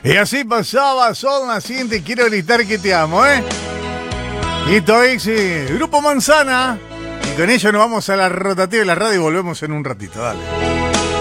Y así pasaba Sol Naciente, quiero gritar que te amo, ¿eh? Y esto es Grupo Manzana. Y con ello nos vamos a la rotativa de la radio y volvemos en un ratito, dale.